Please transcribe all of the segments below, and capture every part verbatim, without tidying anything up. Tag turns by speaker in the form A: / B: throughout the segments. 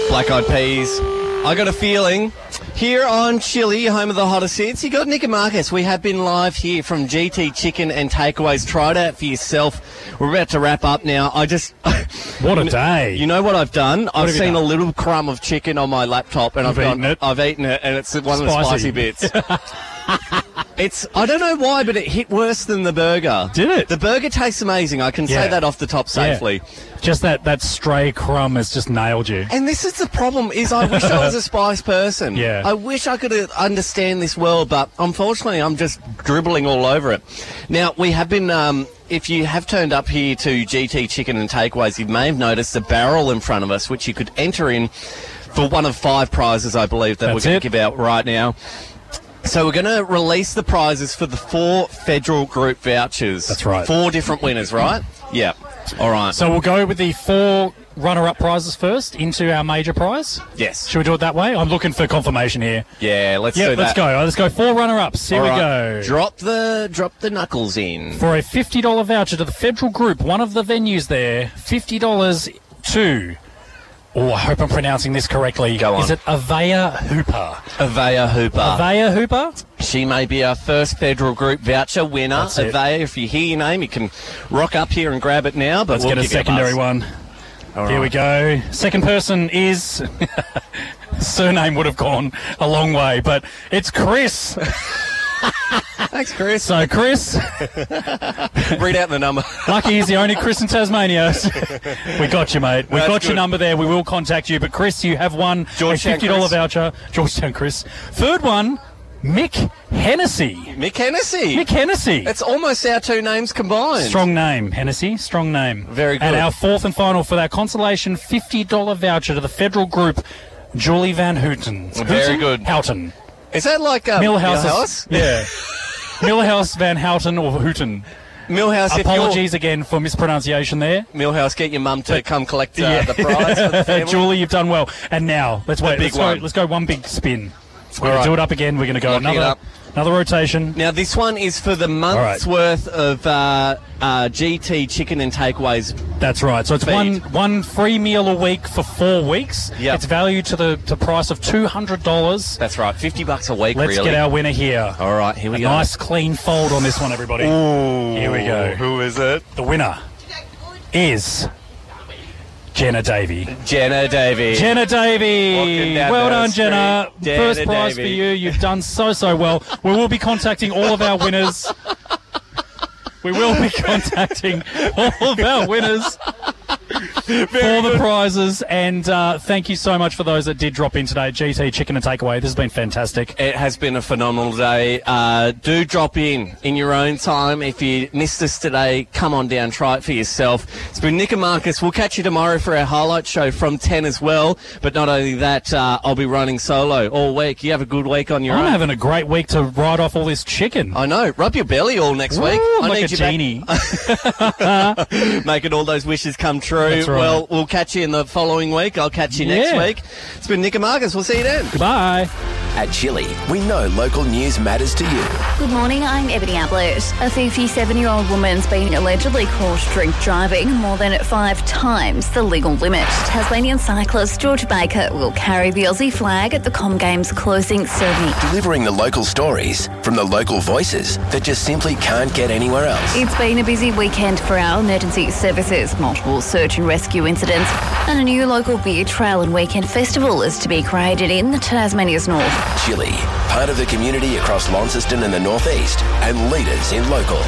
A: Black Eyed Peas. I got a feeling here on Chili, home of the hottest hits, you got Nick and Marcus. We have been live here from G T Chicken and Takeaways. Try it out for yourself. We're about to wrap up now. I just...
B: What a day.
A: You know what I've done?
B: What
A: I've
B: have you
A: seen
B: done?
A: a little crumb of chicken on my laptop and
B: You've
A: I've
B: eaten
A: gone,
B: it?
A: I've eaten it and it's one of the
B: Spicy.
A: spicy bits. It's, I don't know why, but it hit worse than the burger.
B: Did it?
A: The burger tastes amazing. I can say
B: Yeah.
A: that off the top safely.
B: Yeah. Just that, that stray crumb has just nailed you.
A: And this is the problem, is I wish I was a spice person.
B: Yeah.
A: I wish I could uh, understand this world, but unfortunately I'm just dribbling all over it. Now, we have been, um, if you have turned up here to G T Chicken and Takeaways, you may have noticed a barrel in front of us, which you could enter in for one of five prizes, I believe, that
B: That's
A: we're going
B: it.
A: to give out right now. So we're going to release the prizes for the four federal group vouchers.
B: That's right.
A: Four different winners, right? Yeah. All right.
B: So we'll go with the four runner-up prizes first into our major prize.
A: Yes.
B: Should we do it that way? I'm looking for confirmation here.
A: Yeah, let's
B: Yeah,
A: do that.
B: let's go. Let's go. Four runner-ups. Here
A: All
B: we
A: right.
B: go.
A: Drop the drop the knuckles in.
B: For a fifty dollars voucher to the Federal Group, one of the venues there, fifty dollars to... Oh, I hope I'm pronouncing this correctly.
A: Go on.
B: Is it Avea Hooper?
A: Avea Hooper.
B: Avea Hooper?
A: She may be our first federal group voucher winner.
B: That's it.
A: Avea, if you hear your name, you can rock up here and grab it now. But
B: Let's
A: we'll
B: get a
A: give you
B: secondary
A: buzz.
B: one.
A: All
B: Here
A: right.
B: we go. Second person is... Surname would have gone a long way, but it's Chris.
A: Thanks, Chris.
B: So, Chris,
A: Read out the number.
B: lucky he's the only Chris in Tasmania. we got you, mate. We
A: That's
B: got your
A: good.
B: number there. We will contact you. But, Chris, you have won a
A: Georgetown
B: fifty dollars
A: Chris.
B: voucher. Georgetown Chris. Third one, Mick Hennessy.
A: Mick Hennessy.
B: Mick Hennessy.
A: It's almost our two names combined.
B: Strong name, Hennessy. Strong name.
A: Very good.
B: And our fourth and final for that consolation fifty dollars voucher to the Federal Group, Julie Van Houten.
A: Very
B: Houten?
A: good.
B: Houten.
A: Is that like uh,
B: Millhouse.
A: Millhouse?
B: Yeah. Millhouse Van Houten or Houten.
A: Millhouse, if
B: Apologies again for mispronunciation there.
A: you're... Millhouse, get your mum to come collect uh, the prize for the family.
B: Julie, you've done well. And now, let's wait.
A: big
B: Let's go,
A: one.
B: let's go one big spin. We're
A: All
B: going
A: right.
B: to do it up again. We're going to go
A: Locking it
B: another
A: up.
B: another rotation.
A: Now, this one is for the month's
B: All
A: worth of uh, uh, G T Chicken and Takeaways.
B: That's right. So it's
A: Feed.
B: one one free meal a week for four weeks.
A: Yep.
B: It's valued to the to price of two hundred dollars.
A: That's right, fifty bucks a week,
B: Let's
A: really.
B: get our winner here.
A: All right, here we
B: a
A: go.
B: nice clean fold on this one, everybody.
A: Ooh.
B: Here we go.
A: Who is it?
B: The winner is Jenna Davey.
A: Jenna Davey.
B: Jenna Davey.
A: Walking down
B: Well
A: the
B: done, Jenna.
A: street.
B: First
A: Jenna
B: prize
A: Davey.
B: for you. You've done so, so well. We will be contacting all of our winners. We will be contacting all of our winners for the prizes. And uh, thank you so much for those that did drop in today. G T Chicken and Takeaway. This has been fantastic.
A: It has been a phenomenal day. Uh, do drop in in your own time. If you missed us today, come on down, try it for yourself. It's been Nick and Marcus. We'll catch you tomorrow for our highlight show from ten as well. But not only that, uh, I'll be running solo all week. You have a good week on your
B: I'm
A: own.
B: having a great week to ride off all this chicken.
A: I know. Rub your belly all next week.
B: Ooh,
A: I
B: like
A: need
B: a
A: you
B: genie.
A: back. Making all those wishes come true.
B: That's right.
A: Well, we'll catch you in the following week. I'll catch you next
B: Yeah.
A: week. It's been Nick and Marcus. We'll see you then.
B: Goodbye.
C: At Chili, we know local news matters to you.
D: Good morning, I'm Ebony Ablett. A fifty-seven-year-old woman's been allegedly caught drink driving more than five times the legal limit. Tasmanian cyclist George Baker will carry the Aussie flag at the Com Games closing ceremony.
C: Delivering the local stories from the local voices that just simply can't get anywhere else.
D: It's been a busy weekend for our emergency services. Multiple search and rescue incidents and a new local beer trail and weekend festival is to be created in the Tasmania's north.
C: Chili, part of the community across Launceston and the northeast, and leaders in local.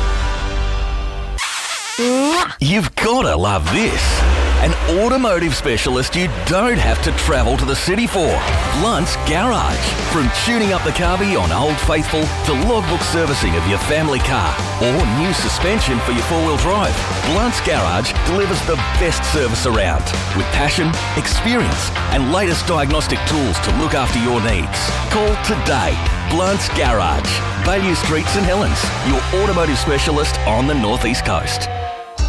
E: You've gotta love this. An automotive specialist you don't have to travel to the city for. Blunt's Garage. From tuning up the carby on Old Faithful to logbook servicing of your family car or new suspension for your four-wheel drive, Blunt's Garage delivers the best service around with passion, experience and latest diagnostic tools to look after your needs. Call today. Blunt's Garage. Bayview Street, St Helens. Your automotive specialist on the North East Coast.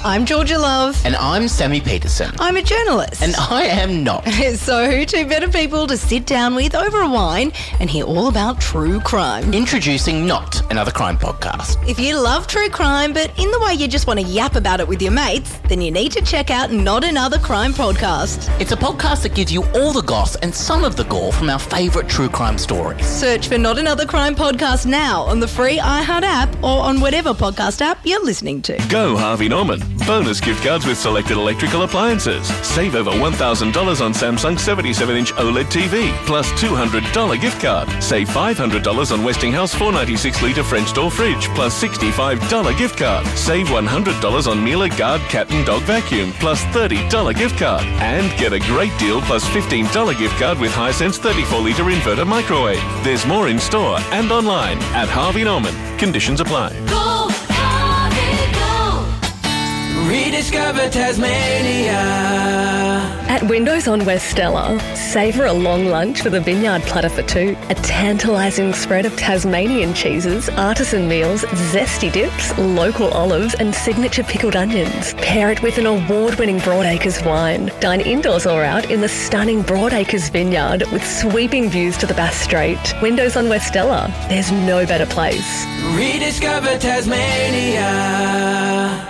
F: I'm Georgia Love.
G: And I'm Sammy Peterson.
F: I'm a journalist.
G: And I am not.
F: So who two better people to sit down with over a wine and hear all about true crime?
G: Introducing Not Another Crime Podcast.
F: If you love true crime, but in the way you just want to yap about it with your mates, then you need to check out Not Another Crime Podcast.
G: It's a podcast that gives you all the goss and some of the gore from our favourite true crime stories.
F: Search for Not Another Crime Podcast now on the free iHeart app or on whatever podcast app you're listening to.
H: Go Harvey Norman. Bonus gift cards with selected electrical appliances. Save over one thousand dollars on Samsung seventy-seven inch OLED T V. Plus two hundred dollars gift card. Save five hundred dollars on Westinghouse four ninety-six litre French door fridge. Plus sixty-five dollars gift card. Save one hundred dollars on Miele Guard cat and dog vacuum. Plus thirty dollars gift card. And get a great deal plus fifteen dollars gift card with Hisense thirty-four litre inverter microwave. There's more in store and online at Harvey Norman. Conditions apply.
I: Go, Harvey, go. Rediscover Tasmania.
J: At Windows on West Stella, savour a long lunch with a vineyard platter for two, a tantalising spread of Tasmanian cheeses, artisan meals, zesty dips, local olives and signature pickled onions. Pair it with an award-winning Broadacres wine. Dine indoors or out in the stunning Broadacres vineyard with sweeping views to the Bass Strait. Windows on West Stella, there's no better place.
I: Rediscover Tasmania.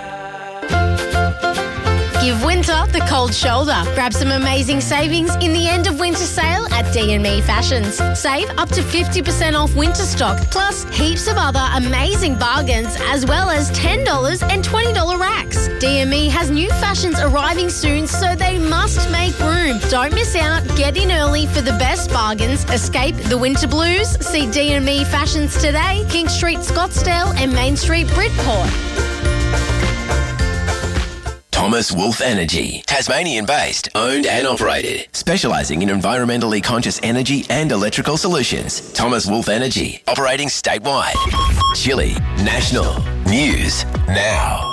K: Give winter the cold shoulder. Grab some amazing savings in the end of winter sale at D and Me Fashions. Save up to fifty percent off winter stock, plus heaps of other amazing bargains, as well as ten dollars and twenty dollars racks. D and Me has new fashions arriving soon, so they must make room. Don't miss out. Get in early for the best bargains. Escape the winter blues. See D and Me Fashions today, King Street, Scottsdale and Main Street, Bridport.
C: Thomas Wolf Energy, Tasmanian-based, owned and operated, specialising in environmentally conscious energy and electrical solutions. Thomas Wolf Energy, operating statewide. Chile National News Now.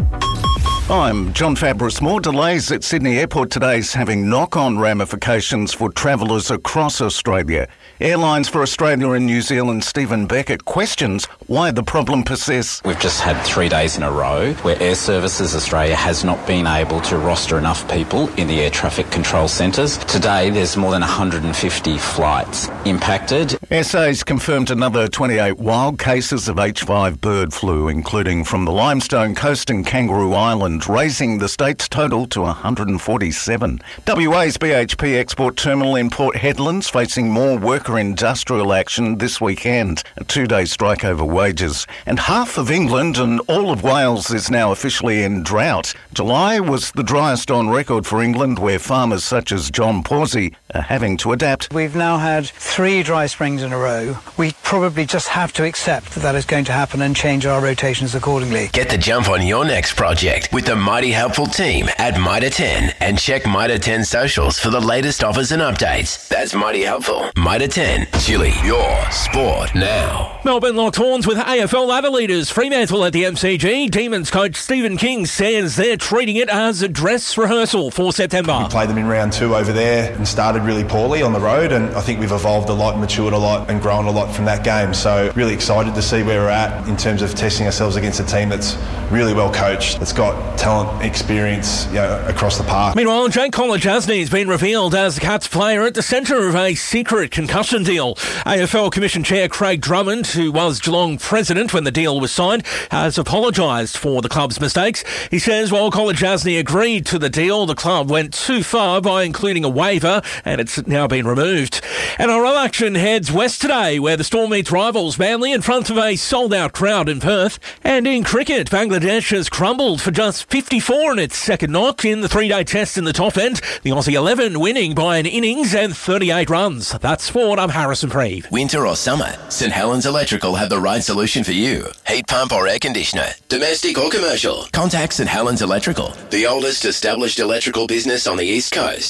L: I'm John Fabris. More delays at Sydney Airport today is having knock-on ramifications for travellers across Australia. Airlines for Australia and New Zealand Stephen Beckett questions why the problem persists.
M: We've just had three days in a row where Air Services Australia has not been able to roster enough people in the air traffic control centres. Today there's more than one hundred fifty flights impacted.
L: S A's confirmed another twenty-eight wild cases of H five bird flu, including from the Limestone Coast and Kangaroo Island, raising the state's total to one hundred forty-seven. W A's B H P export terminal in Port Hedland's facing more worker industrial action this weekend. A two-day strike over wages. And half of England and all of Wales is now officially in drought. July was the driest on record for England, where farmers such as John Pawsey are having to adapt.
N: We've now had three dry springs in a row. We probably just have to accept that that is going to happen and change our rotations accordingly.
C: Get the jump on your next project with the mighty helpful team at Mitre ten, and check Mitre ten socials for the latest offers and updates. That's mighty helpful. Mitre ten, Chile, your sport now.
O: Melbourne locked horns with A F L ladder leaders Fremantle at the M C G. Demons coach Stephen King says they're treating it as a dress rehearsal for September.
P: We played them in round two over there and started really poorly on the road, and I think we've evolved a lot, matured a lot and grown a lot from that game. So really excited to see where we're at in terms of testing ourselves against a team that's really well coached, that's got talent, experience, you know, across the park.
O: Meanwhile, Jake Kolodjasny has been revealed as the Cats player at the centre of a secret concussion deal. A F L Commission Chair Craig Drummond, who was Geelong president when the deal was signed, has apologised for the club's mistakes. He says while Kolodjasny agreed to the deal, the club went too far by including a waiver, and it's now been removed. N R L action heads west today, where the Storm meets rivals Manly in front of a sold-out crowd in Perth. And in cricket, Bangladesh has crumbled for just fifty-four in its second knock in the three-day test in the top end. The Aussie eleven winning by an innings and thirty-eight runs. That's sport. I'm Harrison Preeve.
C: Winter or summer, St Helens Electrical have the right solution for you. Heat pump or air conditioner, domestic or commercial. Contact St Helens Electrical, the oldest established electrical business on the East Coast.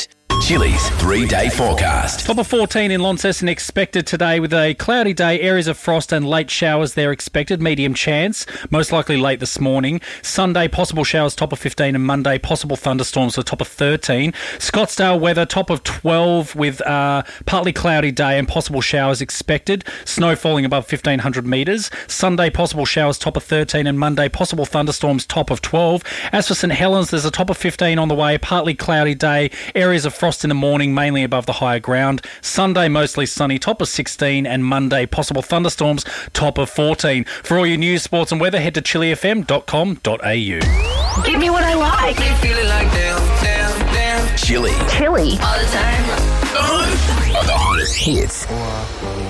C: Chili's three-day forecast.
B: Top of fourteen in Launceston expected today with a cloudy day, areas of frost and late showers there expected, medium chance, most likely late this morning. Sunday, possible showers, top of fifteen, and Monday, possible thunderstorms, so top of thirteen. Scottsdale weather, top of twelve with uh, partly cloudy day and possible showers expected. Snow falling above fifteen hundred metres. Sunday, possible showers, top of thirteen, and Monday, possible thunderstorms, top of twelve. As for St Helens, there's a top of fifteen on the way, partly cloudy day, areas of frost in the morning, mainly above the higher ground. Sunday, mostly sunny, top of sixteen, and Monday, possible thunderstorms, top of fourteen. For all your news, sports and weather, head to chili f m dot com dot a u.
I: Give me what I like. Feeling like damn, damn, damn.
C: Chili.
I: Chili. All the time.
C: The hottest hits.